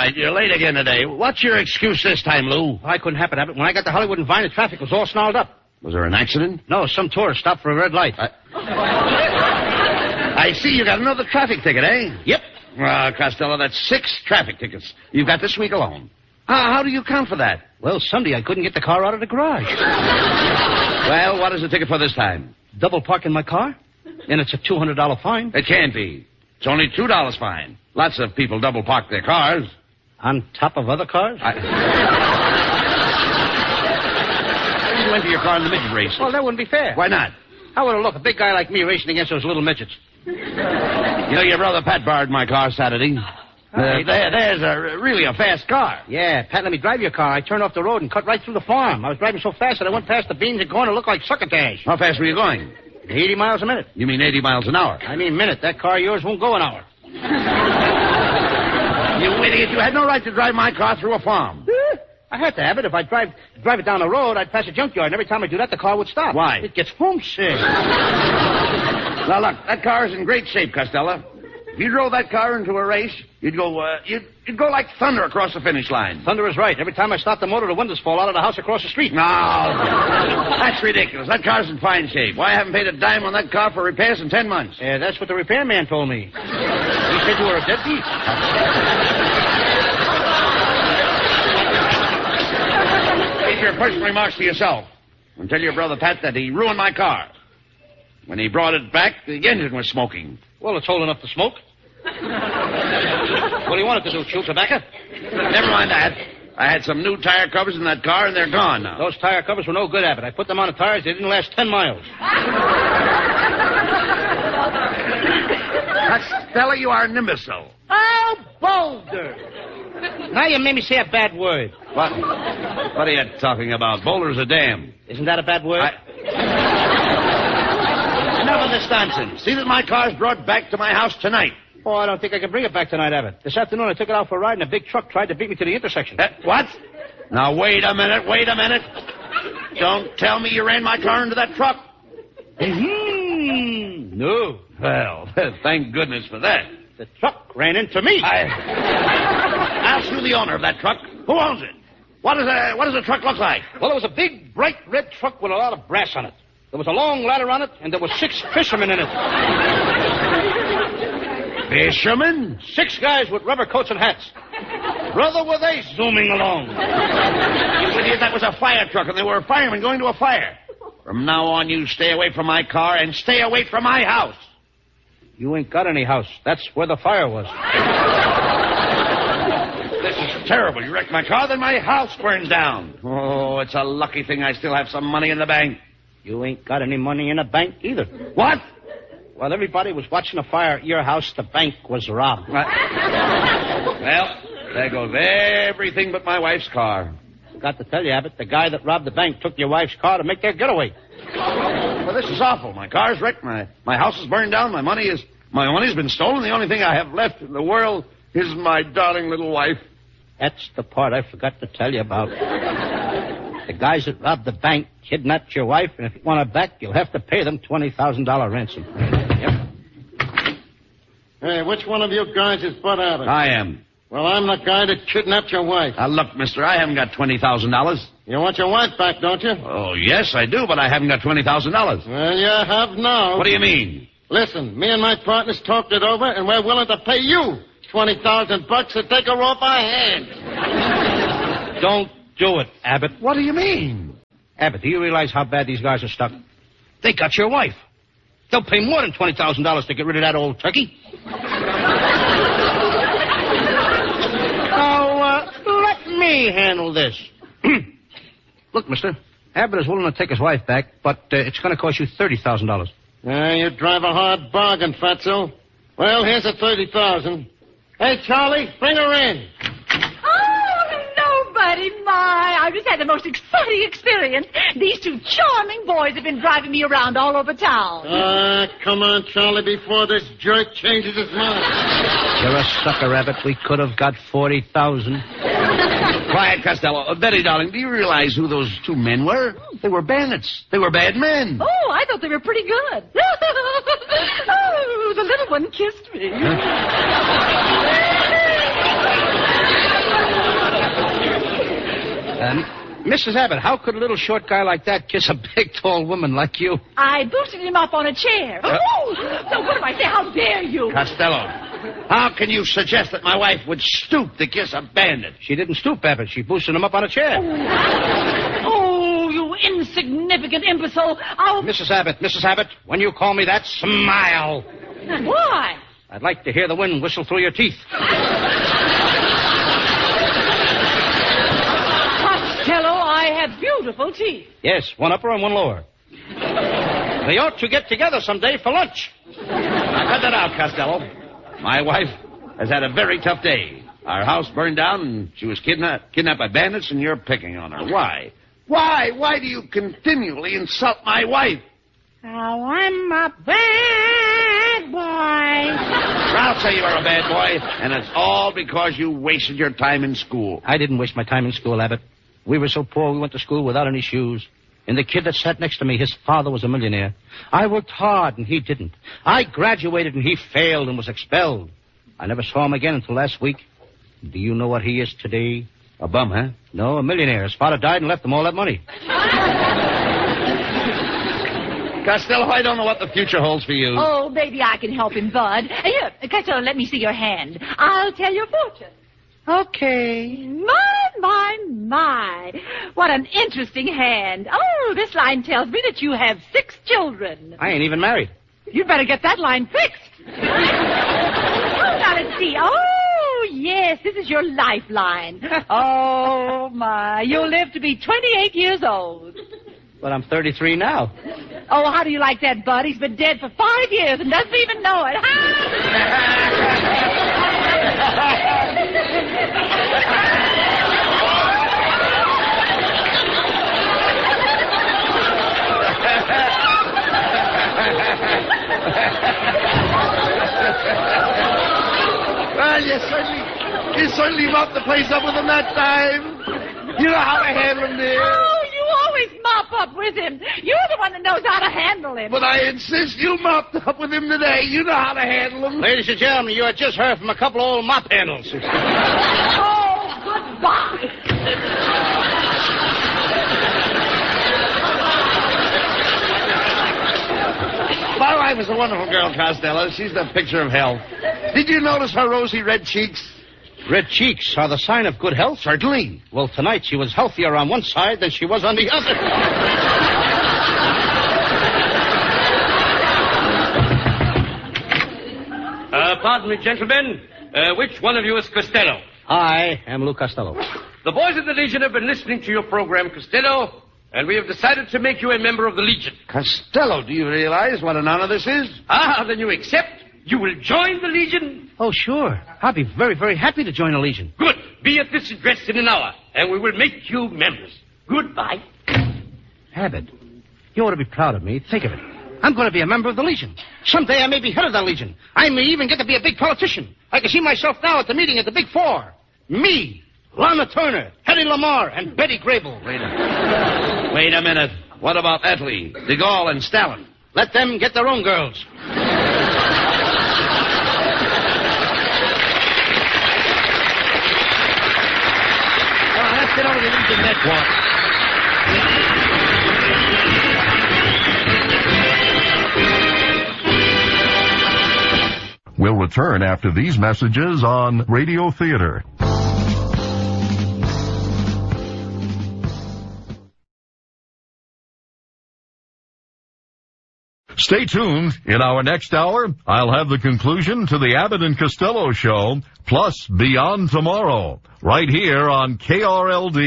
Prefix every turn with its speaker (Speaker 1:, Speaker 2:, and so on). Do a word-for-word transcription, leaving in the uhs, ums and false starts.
Speaker 1: right, you're late again today. What's your excuse this time, Lou?
Speaker 2: I couldn't happen, Abbott. When I got to Hollywood and Vine, the traffic was all snarled up.
Speaker 1: Was there an accident?
Speaker 2: No, some tourist stopped for a red light.
Speaker 1: I, I see you got another traffic ticket, eh?
Speaker 2: Yep.
Speaker 1: Well, Costello, that's six traffic tickets you've got this week alone. How, how do you count for that?
Speaker 2: Well, Sunday I couldn't get the car out of the garage.
Speaker 1: Well, what is the ticket for this time?
Speaker 2: Double parking my car? And it's a two hundred dollars fine.
Speaker 1: It can't be. It's only two dollars fine. Lots of people double park their cars.
Speaker 2: On top of other cars?
Speaker 1: I... You enter your car in the midget race.
Speaker 2: Well, that wouldn't be fair.
Speaker 1: Why not?
Speaker 2: How would it look, a big guy like me racing against those little midgets?
Speaker 1: You know, your brother Pat borrowed my car Saturday. Uh, there, there's a really a fast car.
Speaker 2: Yeah, Pat, let me drive your car. I turned off the road and cut right through the farm. I was driving so fast that I went past the beans and corn and looked like succotash.
Speaker 1: How fast were you going?
Speaker 2: eighty miles a minute.
Speaker 1: You mean eighty miles an hour?
Speaker 2: I mean minute. That car of yours won't go an hour.
Speaker 1: You idiot. You had no right to drive my car through a farm.
Speaker 2: I had to have it. If I drive drive it down the road, I'd pass a junkyard, and every time I do that, the car would stop.
Speaker 1: Why?
Speaker 2: It gets homesick.
Speaker 1: Now, look, that car is in great shape, Costello. If you drove that car into a race, you'd go, uh, you'd, you'd go like thunder across the finish line.
Speaker 2: Thunder is right. Every time I stop the motor, the windows fall out of the house across the street.
Speaker 1: No, that's ridiculous. That car's in fine shape. Why, I haven't paid a dime on that car for repairs in ten months.
Speaker 2: Yeah, that's what the repairman told me. He said you were a deadbeat.
Speaker 1: Keep your personal remarks to yourself. And tell your brother Pat that he ruined my car. When he brought it back, the engine was smoking.
Speaker 2: Well, it's old enough to smoke. What do you want it to do, chew tobacco?
Speaker 1: Never mind that. I had some new tire covers in that car, and they're gone now.
Speaker 2: Those tire covers were no good, Abbott. I put them on the tires. They didn't last ten miles.
Speaker 1: Costello, you are an imbecile.
Speaker 2: Oh, Boulder. Now you made me say a bad word.
Speaker 1: What? What are you talking about? Boulder's a dam.
Speaker 2: Isn't that a bad word?
Speaker 1: I... Enough of this nonsense. See that my car's brought back to my house tonight.
Speaker 2: Oh, I don't think I can bring it back tonight, Abbott. This afternoon I took it out for a ride and a big truck tried to beat me to the intersection.
Speaker 1: Uh, what? Now, wait a minute, wait a minute. Don't tell me you ran my car into that truck.
Speaker 2: Mm-hmm. No.
Speaker 1: Well, thank goodness for that.
Speaker 2: The truck ran into me.
Speaker 1: I... I'll sue the owner of that truck. Who owns it? What does a, what does the truck look like?
Speaker 2: Well, it was a big, bright red truck with a lot of brass on it. There was a long ladder on it, and there were six fishermen in it.
Speaker 1: Fishermen?
Speaker 2: Six guys with rubber coats and hats. Brother, were they zooming along.
Speaker 1: You idiot, that was a fire truck, and they were firemen going to a fire. From now on, you stay away from my car and stay away from my house.
Speaker 2: You ain't got any house. That's where the fire was.
Speaker 1: This is terrible. You wrecked my car, then my house burns down. Oh, it's a lucky thing I still have some money in the bank.
Speaker 2: You ain't got any money in the bank either.
Speaker 1: What?
Speaker 2: While everybody was watching a fire at your house, the bank was robbed.
Speaker 1: Well, there goes everything but my wife's car.
Speaker 2: Got to tell you, Abbott, the guy that robbed the bank took your wife's car to make their getaway.
Speaker 1: Well, this is awful. My car's wrecked. My, my house is burned down. My money is my money's been stolen. The only thing I have left in the world is my darling little wife.
Speaker 2: That's the part I forgot to tell you about. The guys that robbed the bank kidnapped your wife, and if you want her back, you'll have to pay them twenty thousand dollars ransom. Yep.
Speaker 3: Hey, which one of you guys is Bud Abbott?
Speaker 1: I am.
Speaker 3: Well, I'm the guy that kidnapped your wife.
Speaker 1: Now, look, mister, I haven't got twenty thousand dollars.
Speaker 3: You want your wife back, don't you?
Speaker 1: Oh, yes, I do, but I haven't got twenty thousand dollars.
Speaker 3: Well, you have now.
Speaker 1: What do you mean?
Speaker 3: Listen, me and my partners talked it over, and we're willing to pay you twenty thousand bucks to take her off our hands.
Speaker 2: Don't do it, Abbott.
Speaker 1: What do you mean?
Speaker 2: Abbott, do you realize how bad these guys are stuck? They got your wife. They'll pay more than twenty thousand dollars to get rid of that old turkey. Now, uh, let me handle this. Look, mister, Abbott is willing to take his wife back, but uh, it's going to cost you thirty thousand dollars.
Speaker 3: Uh, you drive a hard bargain, Fatso. Well, here's a thirty thousand dollars. Hey, Charlie, bring her in.
Speaker 4: Buddy, my, I've just had the most exciting experience. These two charming boys have been driving me around all over town.
Speaker 3: Ah, uh, come on, Charlie, before this jerk changes his mind.
Speaker 2: You're a sucker, Abbott. We could have got forty thousand dollars.
Speaker 1: Quiet, Costello. Uh, Betty, darling, do you realize who those two men were? They were bandits. They were bad men.
Speaker 4: Oh, I thought they were pretty good. Oh, the little one kissed me.
Speaker 1: Huh?
Speaker 2: Um, Missus Abbott, how could a little short guy like that kiss a big, tall woman like you?
Speaker 4: I boosted him up on a chair.
Speaker 1: Uh,
Speaker 4: Oh, so what do I say? How dare you?
Speaker 1: Costello, how can you suggest that my wife would stoop to kiss a bandit?
Speaker 2: She didn't stoop, Abbott. She boosted him up on a chair.
Speaker 4: Oh, you insignificant imbecile. I'll...
Speaker 2: Missus Abbott, Missus Abbott, when you call me that, smile.
Speaker 4: Why?
Speaker 2: I'd like to hear the wind whistle through your teeth.
Speaker 4: Costello, I have beautiful teeth.
Speaker 2: Yes, one upper and one lower. They ought to get together someday for lunch.
Speaker 1: Now, cut that out, Costello. My wife has had a very tough day. Our house burned down, and she was kidnapped, kidnapped by bandits, and you're picking on her. Why? Why? Why do you continually insult my wife?
Speaker 4: Oh, I'm a bad boy.
Speaker 1: I'll say you are a bad boy, and it's all because you wasted your time in school.
Speaker 2: I didn't waste my time in school, Abbott. We were so poor we went to school without any shoes. And the kid that sat next to me, his father was a millionaire. I worked hard, and he didn't. I graduated, and he failed and was expelled. I never saw him again until last week. Do you know what he is today?
Speaker 1: A bum, huh?
Speaker 2: No, a millionaire. His father died and left him all that money.
Speaker 1: Costello, I don't know what the future holds for you.
Speaker 4: Oh, maybe I can help him, Bud. Here, Costello, let me see your hand. I'll tell your fortune.
Speaker 2: Okay.
Speaker 4: My, my, my. What an interesting hand. Oh, this line tells me that you have six children.
Speaker 2: I ain't even married.
Speaker 4: You'd better get that line fixed. Oh, now let's see. Oh, yes, this is your lifeline. Oh, my. You'll live to be twenty-eight years old.
Speaker 2: But I'm thirty-three now.
Speaker 4: Oh, how do you like that, Bud? He's been dead for five years and doesn't even know it.
Speaker 1: Well, you certainly, you certainly mopped the place up with him that time. You know how to handle him, dear.
Speaker 4: Oh, you always mop up with him. You're the one that knows how to handle him.
Speaker 1: But I insist you mopped up with him today. You know how to handle him.
Speaker 2: Ladies and gentlemen, you have just heard from a couple of old mop handles.
Speaker 4: Oh, goodbye.
Speaker 1: My wife is a wonderful girl, Costello. She's the picture of health. Did you notice her rosy red cheeks?
Speaker 2: Red cheeks are the sign of good health?
Speaker 1: Certainly.
Speaker 2: Well, tonight she was healthier on one side than she was on the other.
Speaker 5: Uh, pardon me, gentlemen. Uh, which one of you is Costello?
Speaker 2: I am Lou Costello.
Speaker 5: The boys of the Legion have been listening to your program, Costello, and we have decided to make you a member of the Legion.
Speaker 1: Costello, do you realize what an honor this is?
Speaker 5: Ah, then you accept? You will join the Legion?
Speaker 2: Oh, sure. I'll be very, very happy to join the Legion.
Speaker 5: Good. Be at this address in an hour, and we will make you members. Goodbye.
Speaker 2: Abbott, you ought to be proud of me. Think of it. I'm going to be a member of the Legion. Someday I may be head of the Legion. I may even get to be a big politician. I can see myself now at the meeting at the Big Four. Me, Lana Turner, Hedy Lamarr, and Betty Grable.
Speaker 1: Wait a minute. Wait a minute. What about Attlee, de Gaulle, and Stalin?
Speaker 2: Let them get their own girls.
Speaker 1: Let's get over to the Legion network.
Speaker 6: We'll return after these messages on Radio Theater. Stay tuned. In our next hour, I'll have the conclusion to the Abbott and Costello Show, plus Beyond Tomorrow, right here on K R L D.